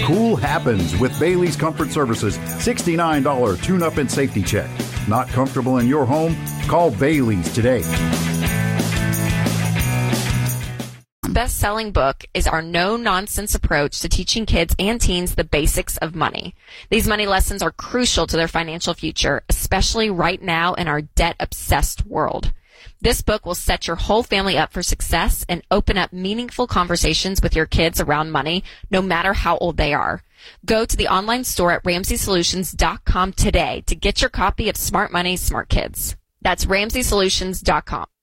Cool happens with Bailey's Comfort Services $69 tune-up and safety check. Not comfortable in your home? Call Bailey's today. Best-selling book is our no-nonsense approach to teaching kids and teens the basics of money. These money lessons are crucial to their financial future, especially right now in our debt-obsessed world. This book will set your whole family up for success and open up meaningful conversations with your kids around money, no matter how old they are. Go to the online store at RamseySolutions.com today to get your copy of Smart Money, Smart Kids. That's RamseySolutions.com.